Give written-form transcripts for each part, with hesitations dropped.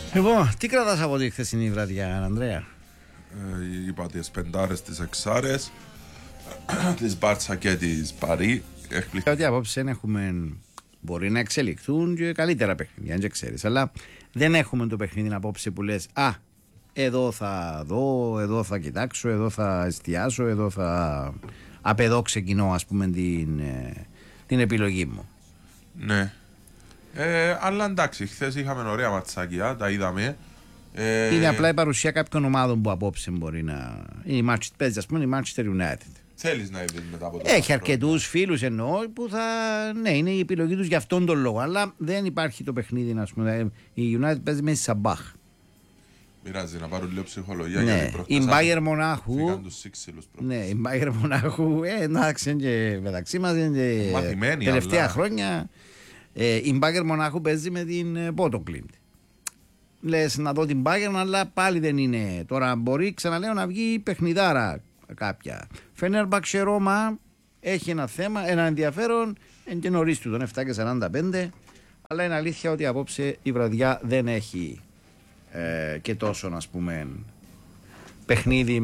Λοιπόν, τι κρατάς από τη χθεσινή βραδιά, Ανδρέα? Είπα τις πεντάρες, τις εξάρες, τις Μπάρτσα και τις Παρί. Ότι απόψε έχουμε, μπορεί να εξελιχθούν και καλύτερα παιχνίδια, αν και ξέρεις, αλλά δεν έχουμε το παιχνίδι απόψε που λες εδώ θα δω, εδώ θα κοιτάξω, εδώ θα εστιάσω, εδώ θα απ' εδώ ξεκινώ, ας πούμε, την επιλογή μου. Ναι. Αλλά εντάξει, χθες είχαμε ωραία ματσάκια, τα είδαμε. Είναι απλά η παρουσία κάποιων ομάδων που απόψε μπορεί να. Η Manchester United. Θέλεις να είδες μετά από το. Έχει αρκετούς φίλους εννοώ που θα. Ναι, είναι η επιλογή τους για αυτόν τον λόγο. Αλλά δεν υπάρχει το παιχνίδι, να πούμε. Η United παίζει μέσα στη Σαμπάχ. Μοιράζει να πάρουν λίγο ψυχολογία. Ναι, η Μπάγερ Μονάχου. Ναι, η Μπάγερ Μονάχου. Εντάξει, και μεταξύ μας τελευταία αλλά... χρόνια. Η Μπάγερ Μονάχου παίζει με την Πότοκλιντ. Λες να δω την Bayern, αλλά πάλι δεν είναι. Τώρα μπορεί, ξαναλέω, να βγει παιχνιδάρα κάποια. Φενέρμπαξε Ρώμα έχει ένα θέμα, ένα ενδιαφέρον. Είναι και νωρίς του, τον 7:45. Αλλά είναι αλήθεια ότι απόψε η βραδιά δεν έχει και τόσο, ας πούμε, παιχνίδι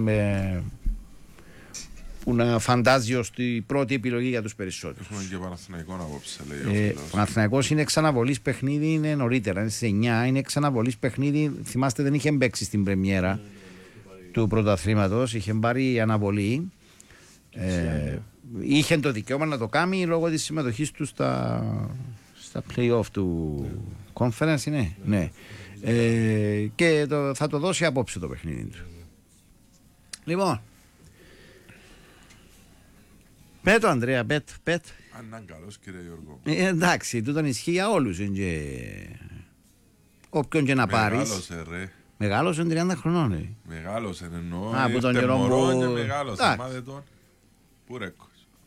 που να φαντάζει ως την πρώτη επιλογή για τους περισσότερους. Έχουμε και Παναθηναϊκό απόψε, λέει ο Παναθηναϊκός είναι ξαναβολής παιχνίδι, είναι νωρίτερα, είναι στις 9, είναι ξαναβολής παιχνίδι. Θυμάστε, δεν είχε παίξει στην πρεμιέρα του πρωταθλήματος, είχε πάρει αναβολή. Είχε το δικαίωμα να το κάνει λόγω της συμμετοχής του στα play-off του conference, είναι. Ναι. Και θα το δώσει απόψε το παιχνίδι του. Λοιπόν, πέτω, Ανδρέα, πέτ. Αν είναι καλός, κύριε Γιώργο. Εντάξει, τούτον ισχύει για όλους. Όποιον και να πάρεις. Μεγάλωσε, ρε. Μεγάλωσε 30 χρονών. Μεγάλωσε, εννοώ. Από τον καιρό που... Μεγάλωσε, μάθε τον. Πού ρέκος.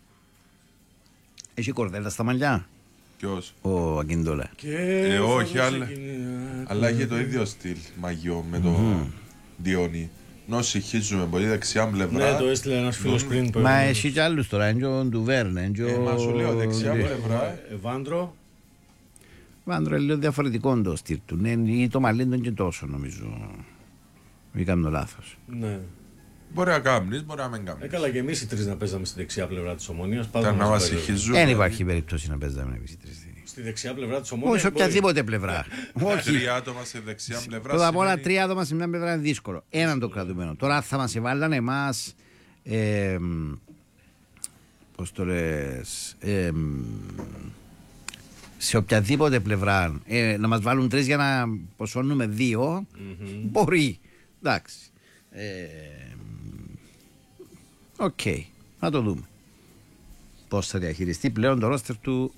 Έχει κορδέλα στα μαλλιά. Ποιος? Ο Ακιντόλα. Όχι, αλλά έχει το ίδιο στυλ μαγιό με τον Διόνι. Νο συγχύζουμε πολύ δεξιά πλευρά. Ναι, το έστειλε ένας φίλος πριν. Μα έχει κι άλλους τώρα, είναι ο Ντουβέρνε. Μα σου λέω δεξιά πλευρά. Βάντρο. Βάντρο είναι λίγο διαφορετικό το στυλ του. Ή το μαλλί του και τόσο, νομίζω. Μην κάνω λάθος. Ναι. Μπορεί να κάνεις, μπορεί να μην κάνεις. Έκαλα και εμείς οι τρεις να παίζαμε στη δεξιά πλευρά της Ομονίας. Ήταν να μας συγχύζουμε. Δεν υπάρχει περίπτωση να παίζαμε εμείς οι τρεις. Στη δεξιά πλευρά της Ομονίας. Όχι, οποιαδήποτε πλευρά. Όχι. 3 άτομα σε δεξιά πλευρά. Πρώτα απ' όλα 3 άτομα σε μια πλευρά είναι δύσκολο. Έναν το κρατουμένο. Τώρα θα μας εβάλλαν εμάς. Πώς το λες. Σε οποιαδήποτε πλευρά να μας βάλουν 3 για να ποσώνουμε 2. Μπορεί. Εντάξει. Οκ. Να το δούμε πώς θα διαχειριστεί πλέον το ρόστερ του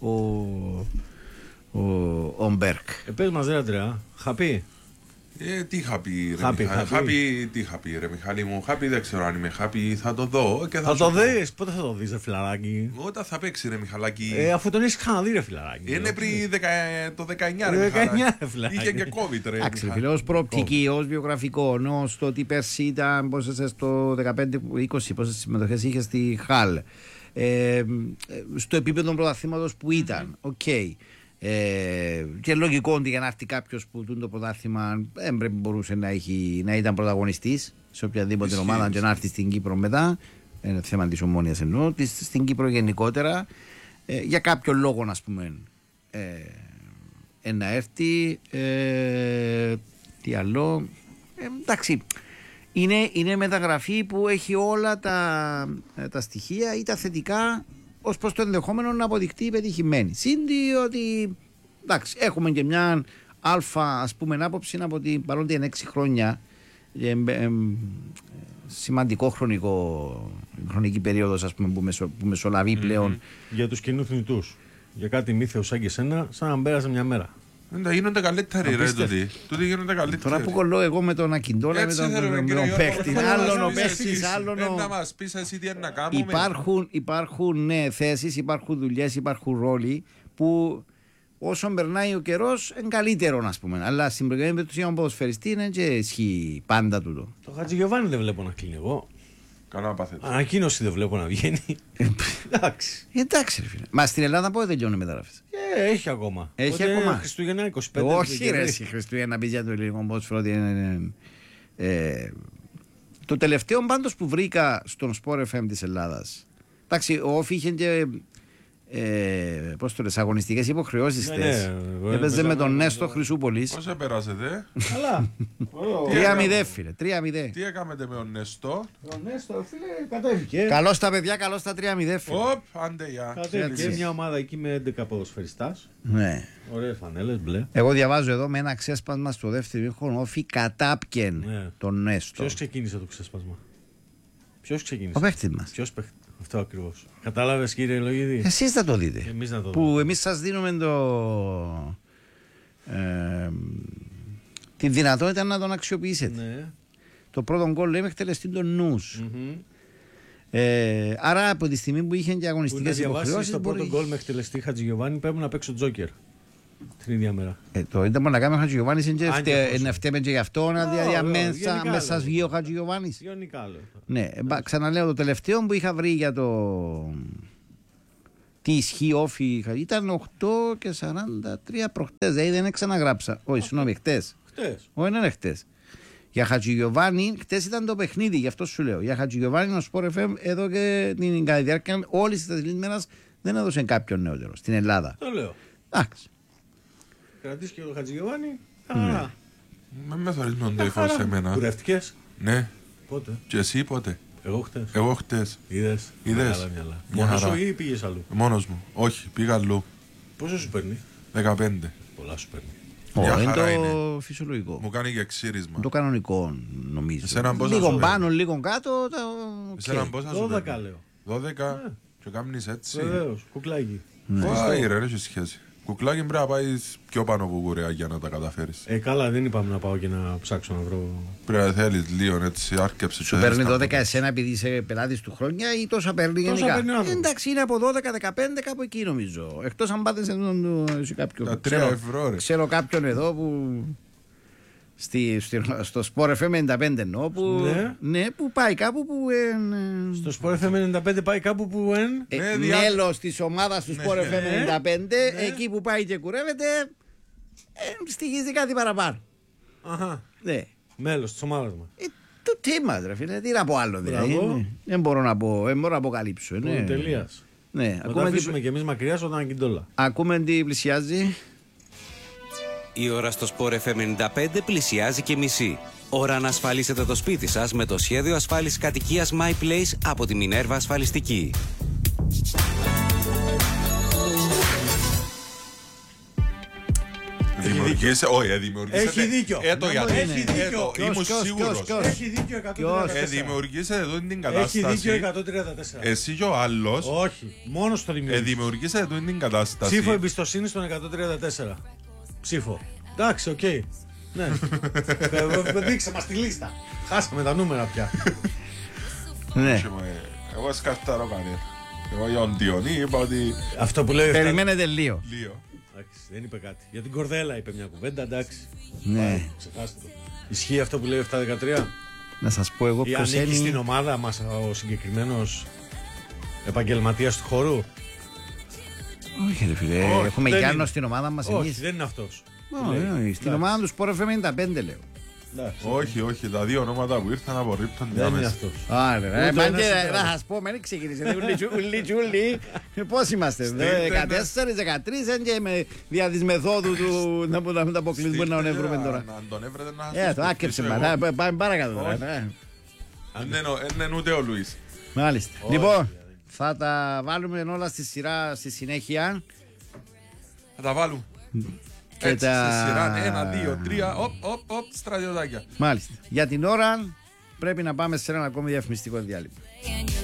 ο Μπέρκ. Πες μας, ρε Αντρέα, χαπί. Τι είχα πει, ρε Μιχάλη μου. Χάπι δεν ξέρω αν είμαι χάπι. Θα το δω και θα το δεις. Πότε θα το δεις, ρε φιλαράκι? Όταν θα παίξει, ρε Μιχαλάκι. Αφού τον έχεις ξαναδεί, ρε φιλαράκι. Είναι πριν το 19, ρε Μιχαλάκι. Είχε και COVID, ρε. Εντάξει, φίλε, ως προοπτική, ως βιογραφικό, ως το ότι πέρσι ήταν πόσες στο 15-20, πόσες συμμετοχές είχε στη Χαλ. Στο επίπεδο πρωταθλήματος που ήταν. Οκ. Και λογικό ότι για να έρθει κάποιος που το πρωτάθλημα δεν μπορούσε να ήταν πρωταγωνιστής σε οποιαδήποτε ομάδα και να έρθει στην Κύπρο μετά. Είναι θέμα της Ομόνοιας εννοώ, στην Κύπρο γενικότερα. Για κάποιο λόγο, να πούμε, να έρθει. Τι άλλο. Εντάξει. Είναι μεταγραφή που έχει όλα τα στοιχεία ή τα θετικά ως προς το ενδεχόμενο να αποδειχτεί πετυχημένη. Σύντη ότι εντάξει, έχουμε και μια αλφα, ας πούμε, άποψη από ότι παρότι είναι 6 χρόνια σημαντικό χρονική περίοδος, ας πούμε, που μεσολαβεί πλέον για τους κοινούς θνητούς, για κάτι μύθεο σαν και εσένα, σαν να πέρασε μια μέρα. Γίνονται καλύτεροι, ρε, τούτοι γίνονται καλύτεροι. Τώρα που κολλώ εγώ με τον Ακιντόλα, με τον παίχτη, άλλον ο παίχτης, άλλον ο... Να μας πεις εσύ τι να κάνουμε. Υπάρχουν θέσεις, υπάρχουν δουλειές, υπάρχουν ρόλοι που όσο περνάει ο καιρός είναι καλύτερο, ας πούμε. Αλλά στην προηγούμενη περίπτωση, για τον ποδοσφαιριστή είναι και ισχύει πάντα τούτο. Το Χατζηγιοβάνι δεν βλέπω να κλείνει εγώ. Κανένα παθέτο. Ανακοίνωση δεν βλέπω να βγαίνει. Εντάξει. Εντάξει, ρε φίλε. Μα στην Ελλάδα πότε τελειώνει η μεταγραφή? Έχει ακόμα. Έχει ακόμα. Χριστούγεννα 25. Όχι, ρε, εσύ Χριστούγεννα πει για το ελληνικό ποδόσφαιρο. Το τελευταίο πάντως που βρήκα στον Sport FM της Ελλάδας. Εντάξει, ο Όφη είχε και πώς το λες, αγωνιστικές υποχρεώσεις χθες. Έπαιζε με τον Νέστο Χρυσούπολης. Πώς επέρασετε? Καλά. 3-0 φίλε, 3-0. Τι έκαμετε με τον Νέστο? Ο Νέστο φίλε κατέβηκε. Καλώς τα παιδιά, καλώς τα 3-0 φίλε. Οπ, άντε για. Κατέβηκε μια ομάδα εκεί με 11 ποδοσφαιριστάς. Ναι. Ωραίες φανέλες μπλε. Εγώ διαβάζω εδώ με ένα ξέσπασμα στο δεύτερο μήχρονο. Όφη κατάπιεν τον Νέστο. Ποιος ξεκίνησε το ξέσπασμα? Ποιος ξεκίνησε? Ο παίχτης μας. Ποιος παίχτης? Αυτό ακριβώς. Κατάλαβες κύριε Λογίδη? Εσείς θα το δείτε. Εμείς να το που δούμε. εμείς σας δίνουμε τη δυνατότητα να τον αξιοποιήσετε. Ναι. Το πρώτο γκολ λέει με εκτελεστή τον νους. Άρα από τη στιγμή που είχε και αγωνιστικές υποχρεώσεις. Το πρώτο γκολ με εκτελεστή Χατζηγιοβάνη πρέπει να παίξω Τζόκερ. Την ίδια μέρα. Το ήταν μόνο να κάνει ο Χατζηγιοβάνης να φταίμε και γι' αυτό να μέσα σας βγει ο Χατζηγιοβάνης. Γενικά λέω. Ναι, ξαναλέω το τελευταίο που είχα βρει για το τι ισχύει Όφη ήταν 8:43 προχτές, δηλαδή δεν ξαναγράψα. Όχι, συγγνώμη, χτες. Όχι, δεν είναι χτες. Για Χατζηγιοβάνη, χτες ήταν το παιχνίδι, γι' αυτό σου λέω. Για Χατζηγιοβάνη ο Sport FM εδώ και την διάρκεια όλης της ημέρας δεν έδωσε κάποιον νεότερο στην Ελλάδα. Το λέω. Εντάξει. Κρατήσει και ο Χατζηγιοβάνη. Με θωρείς με τον τοίφο σε μένα. Κουρευτικές. Ναι. Πότε? Και εσύ πότε? Εγώ χτες. Χτες. Είδες. Μόνος σου ή πήγες αλλού? Μόνος μου. Όχι, πήγα αλλού. Πόσο σου παίρνει? 15. Πολλά σου παίρνει. Είναι το είναι. φυσιολογικό. Μου κάνει και ξύρισμα. Το κανονικό νομίζω. Λίγο πάνω, λίγο κάτω. Εσέναν πόσα σου 12 παίρνει? λέω. 12. Και κάμνεις έτσι. Βεβαίως, κουκλάκι. Πάει ρε, έχει σχέση. Κουκλάκι πρέπει να πάει πιο πάνω από κουρέα για να τα καταφέρεις. Καλά, δεν είπαμε να πάω και να ψάξω να βρω. Πρέπει να θέλεις λίγο έτσι, άρκεψε. Σου παίρνει 12 εσένα επειδή είσαι πελάτης του χρόνια ή τόσα παίρνει γενικά? Εντάξει, είναι από 12-15 κάπου εκεί νομίζω. Εκτός αν πάτε σε κάποιον. Τα 3 ευρώ ρε. Ξέρω κάποιον εδώ που στο Sport FM 95 εννοώ που, ναι, που πάει κάπου που στο Sport FM 95 πάει κάπου που μέλος της ομάδας του Sport FM 95 εκεί που πάει και κουρεύεται στοιχίζει κάτι παραπάνω. Αχα. Ναι. Μέλος της ομάδας μας. Το τι μας ρε φίλε, τι να πω άλλο δηλαδή. Δεν μπορώ να αποκαλύψω. Τελείας. Ναι. Να τα αφήσουμε και εμείς μακριά όταν αγκιντόλα. Ακούμε τι πλησιάζει. Η ώρα στο Sport FM 95 πλησιάζει και μισή. Ώρα να ασφαλίσετε το σπίτι σας με το σχέδιο ασφάλισης κατοικίας My Place από τη Μινέρβα Ασφαλιστική. Δημιουργήσε, όχι, δημιουργήσε. Έχει δίκιο. Έχει δίκιο. Ήμουν σίγουρος. Έχει δίκιο 134. Δημιουργήσε εδώ την κατάσταση. Έχει δίκιο 134. Εσύ και ο άλλος. Όχι, μόνος το δημιουργήσε. Δημιουργήσε εδώ την κατάσταση. Ψήφο εμπιστοσύνη στον 134. Ψήφο. Εντάξει, οκ. Ναι. Δείξε μας τη λίστα. Χάσαμε τα νούμερα πια. Ναι. Εγώ σκαρτάρω κανένα. Εγώ για τον Διονύ είπα ότι. Αυτό που λέει. Περιμένετε λίγο. Εντάξει, δεν είπε κάτι. Για την Κορδέλα είπε μια κουβέντα, εντάξει. Ναι. Ξεχάστε το. Ισχύει αυτό που λέει 7-13. Να σας πω εγώ ποιος ανήκει στην ομάδα μας ο συγκεκριμένος επαγγελματίας του χώρου? Όχι ρε φίλε, έχουμε Γιάννο στην ομάδα μας εμείς. Όχι, δεν είναι αυτός. Στην ομάδα του Sport FM 95 λέω. Όχι, όχι, τα δύο ονόματα που ήρθαν απορρίπτονται. Δεν είναι αυτός. Άρα, να σας πω, μην ξεκινήσετε. Ουλί, πώς είμαστε, 14-13 και με δια της μεθόδου του να πούμε τα αποκλεισμού να τον βρούμε τώρα. Αν τον έβρετε να σας το άκεψε, πάμε παρακάτω τώρα. Δεν είναι ούτε ο Λουίς. Μάλιστα. Λοιπόν, θα τα βάλουμε όλα στη σειρά στη συνέχεια. Θα τα βάλουμε. Έτσι, στη σειρά, 1, 2, 3, οπ, στρατιωτάκια. Μάλιστα. Για την ώρα πρέπει να πάμε σε ένα ακόμη διαφημιστικό διάλειμμα.